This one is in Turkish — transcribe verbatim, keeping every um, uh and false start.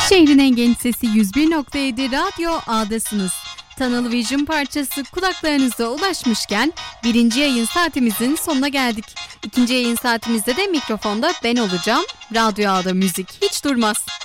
Şehrin en genç sesi yüz bir nokta yedi Radyo A'dasınız. Tunnel Vision parçası kulaklarınıza ulaşmışken birinci yayın saatimizin sonuna geldik. İkinci yayın saatimizde de mikrofonda ben olacağım. Radyo A'da müzik hiç durmaz.